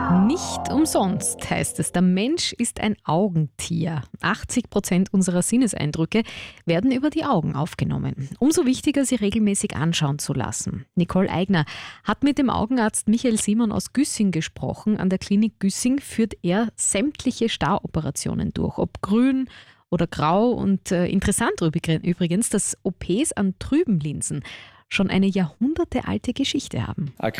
Nicht umsonst heißt es, der Mensch ist ein Augentier. 80% unserer Sinneseindrücke werden über die Augen aufgenommen. Umso wichtiger, sie regelmäßig anschauen zu lassen. Nicole Eigner hat mit dem Augenarzt Michael Simon aus Güssing gesprochen. An der Klinik Güssing führt er sämtliche Staroperationen durch, ob grün oder grau. Und interessant übrigens, dass OPs an trüben Linsen schon eine jahrhundertealte Geschichte haben.